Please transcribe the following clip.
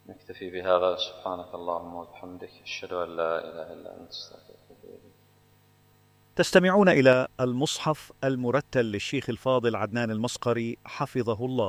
نكتفي بهذا. سبحانك اللهم وبحمدك، أشهد أن لا إله إلا أنت، أستغفرك وأتوب إليك. تستمعون إلى المصحف المرتل للشيخ الفاضل عدنان المصقري حفظه الله.